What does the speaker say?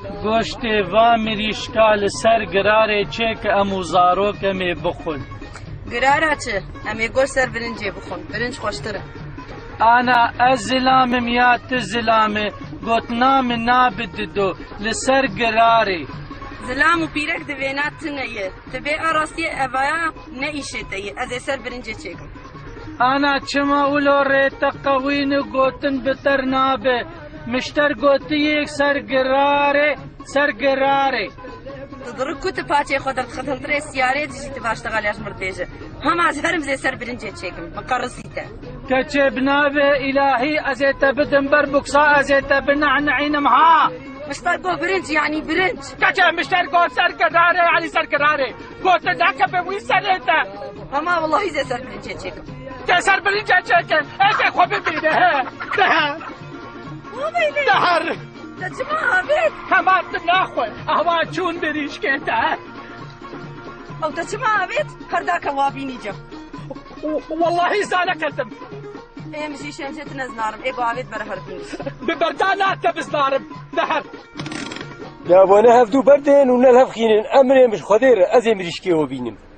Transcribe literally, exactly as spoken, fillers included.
گۆشتێ وا مریشکا لەسەر گرارێ چێ کە ئەموو زارۆکەمێ بخۆن. گرارە چ؟ ئەمێ گۆشت سەر برنجێ بخۆن، برنج خۆشترە. ئانا ئەس زلامم یا ت زلامێ گوتنا من نابددۆ لەسەر گرارێ. زلام و پیرەک دەوێنات تنەیە، دەبێ ئاڕاستیە ئەڤایە نەئیشێتەیە، ئەزێ سەر برنجێ چێکم. ئانا چما ئولۆ ڕێتە قەوین و گوتن بتەر نابێ، مشتەر گوتیەک سەر گرارێ سەر گرارێ. دڕک کوتە پاچێ خۆ دەرخەتەنترێ سیارێ دژیتە باشتەغالیاش مردێژە. هەماز هەرم زێ سەر برنجێ چێکم، بەقەڕسیتە. کەچێ بنابێ ئیلاهی ئەزێتە بدم بەر بوکسا ئەزێتە بنەعنەعینم ها. مشتەر گۆ برنج یعنی برنج. کەچێ مشتەر گۆ سەر گرارێ یعنی سەر گرارێ. گۆتە داکە بە وی سەرێتە. هەما وەڵاهی زێ سەر برنجێ چێکم. تێ سەر برنجێ چێکن، ئێکێ خۆ ببینێ هێ. دەهە. دەهەر. دەچما ئاوێت. هەمان ناخۆی، ئەوا چوون بریشکێتە. ئەو دەچما ئاوێت، هەرداکە وابینی جەم. واللهی زانەکەتم. ئێمژی شێنجێت نەزنارم، ئێگۆ ئاوێت بەرە هەربینی. ببەردا ناتە بزنارم، دەهەر. جابۆنە هەفتوو بەردێن و نەل هەفخینن، ئەمرێ مش خۆدێرە ئەزێ مریشکێوە بینم.